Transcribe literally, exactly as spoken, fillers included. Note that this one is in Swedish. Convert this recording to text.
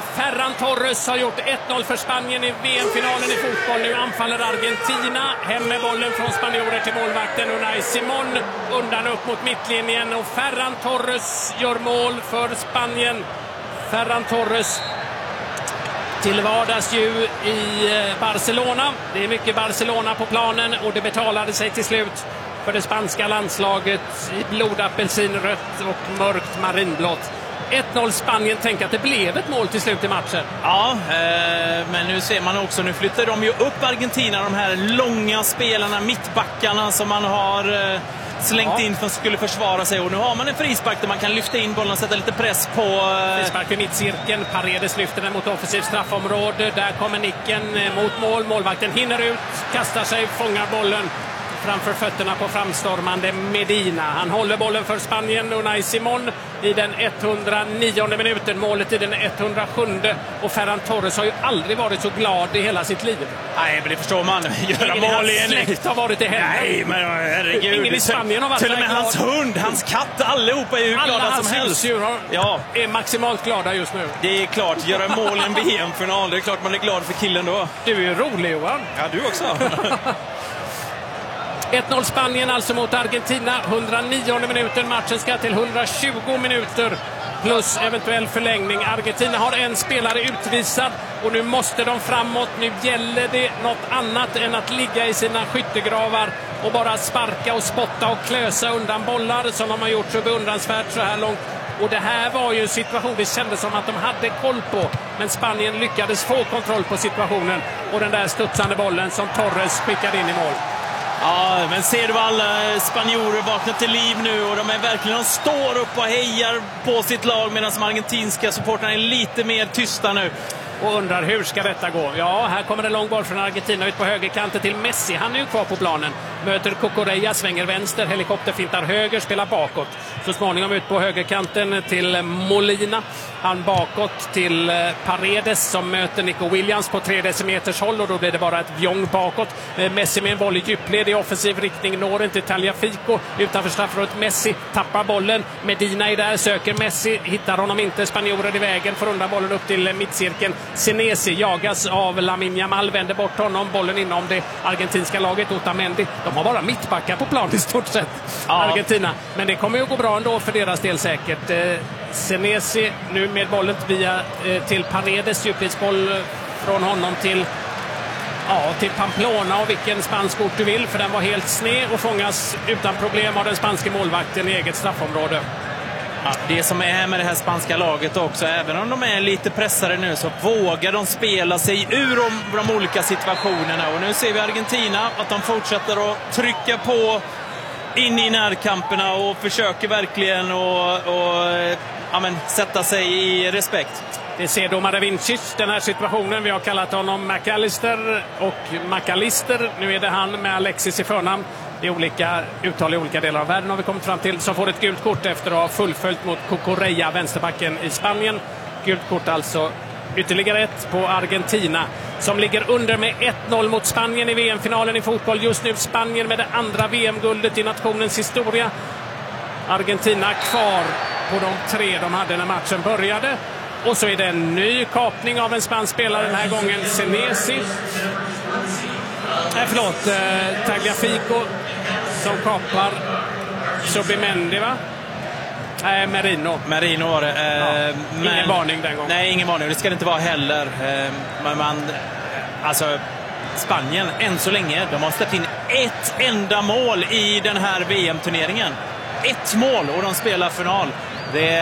Ferran Torres har gjort ett noll för Spanien i V M-finalen i fotboll. Nu anfaller Argentina. Hem med bollen från spanjorer till målvakten Unai Simon. Undan upp mot mittlinjen och Ferran Torres gör mål för Spanien. Ferran Torres till vardags ju i Barcelona. Det är mycket Barcelona på planen och det betalade sig till slut för det spanska landslaget i blodapelsinrött och mörkt marinblått. ett noll Spanien. Tänk att det blev ett mål till slut i matchen. Ja, eh, men nu ser man också, nu flyttar de ju upp Argentina, de här långa spelarna, mittbackarna som man har eh, slängt ja. in för att skulle försvara sig. Och nu har man en frispark där man kan lyfta in bollen och sätta lite press på... Eh... Frispark i mittcirkeln. Paredes lyfter den mot offensivt straffområde. Där kommer nicken mot mål. Målvakten hinner ut, kastar sig, fångar bollen framför fötterna på framstormande Medina. Han håller bollen för Spanien, Unai Simon, i den etthundranionde minuten. Målet i den etthundrasjunde. Och Ferran Torres har ju aldrig varit så glad i hela sitt liv. Nej, men det förstår man. Göra Ingen mål i hans släkt har varit i hemma. Nej, men herregud. Ingen i Spanien har varit till och med glad. Hans hund, hans katt, allihopa är ju glada Alla som helst. har, ja. är maximalt glada just nu. Det är klart, göra mål i en V M-final. Det är klart man är glad för killen då. Du är ju rolig, Johan. Ja, du också. ett noll Spanien alltså mot Argentina. etthundranionde minuten. Matchen ska till etthundratjugo minuter plus eventuell förlängning. Argentina har en spelare utvisad och nu måste de framåt. Nu gäller det något annat än att ligga i sina skyttegravar och bara sparka och spotta och klösa undan bollar som de har gjort så beundransvärt så här långt. Och det här var ju en situation det kändes som att de hade koll på. Men Spanien lyckades få kontroll på situationen. Och den där studsande bollen som Torres skickade in i mål. Ja, men ser du alla spanjorer vakna till liv nu och de är verkligen, de står upp och hejar på sitt lag medan de argentinska supporterna är lite mer tysta nu. Och undrar hur ska detta gå? Ja, här kommer en lång boll från Argentina ut på högerkanten till Messi. Han är ju kvar på planen. Möter Cucurella, svänger vänster, helikopterfintar höger, spelar bakåt. Så småningom ut på högerkanten till Molina. Han bakåt till Paredes som möter Nico Williams på tre decimeters håll och då blir det bara ett vjong bakåt. Messi med en boll i djupled i offensiv riktning, når inte Tagliafico utanför straffområdet. Messi tappar bollen. Medina är där, söker Messi, hittar honom inte. Spanjorer i vägen, får undan bollen upp till mittcirkeln. Senesi jagas av Lamine Yamal, vänder bort honom, bollen inom det argentinska laget. Otamendi, de har bara mittbackar på plan i stort sett, ja. Argentina. Men det kommer ju gå bra ändå för deras del säkert. Eh, Senesi nu med bollen via eh, till Paredes, djupledsboll från honom till ja, till Pamplona och vilken spansk ort du vill, för den var helt sned och fångas utan problem av den spanska målvakten i eget straffområde. Ja, det som är med det här spanska laget också, även om de är lite pressade nu, så vågar de spela sig ur de, de olika situationerna. Och nu ser vi Argentina att de fortsätter att trycka på in i närkamperna och försöker verkligen att och, ja, men, sätta sig i respekt. Det ser domare Vincic, den här situationen. Vi har kallat honom McAllister och McAllister. Nu är det han med Alexis i förnamn. Det är olika uttal i olika delar av världen har vi kommit fram till. Som får ett gult kort efter att ha fullföljt mot Cucurella, vänsterbacken i Spanien. Gult kort alltså, ytterligare ett på Argentina som ligger under med ett noll mot Spanien i V M-finalen i fotboll. Just nu Spanien med det andra V M-guldet i nationens historia. Argentina kvar på de tre de hade när matchen började. Och så är det en ny kapning av en spansk spelare, den här gången Senesi. Nej, förlåt, eh, Tagliafico som kapar Subimendi, va? Nej, Merino. Merino var det. Eh, ja, men, ingen varning den gången. Nej, ingen varning. Det ska det inte vara heller. Eh, men man, alltså, Spanien, än så länge, de har släppt in ett enda mål i den här V M-turneringen. Ett mål och de spelar final. Det